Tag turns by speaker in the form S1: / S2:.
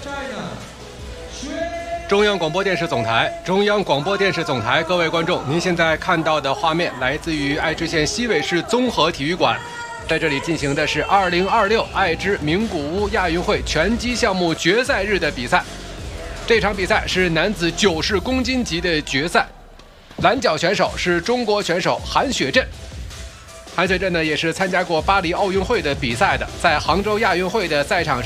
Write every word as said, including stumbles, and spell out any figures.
S1: 中央广播电视总台，中央广播电视总台，各位观众，您现在看到的画面来自于爱知县西尾市综合体育馆，在这里进行的是二零二六爱知名古屋亚运会拳击项目决赛日的比赛。这场比赛是男子九十公斤级的决赛，蓝角选手是中国选手韩雪镇。韩雪镇呢，也是参加过巴黎奥运会的比赛的，在杭州亚运会的赛场上。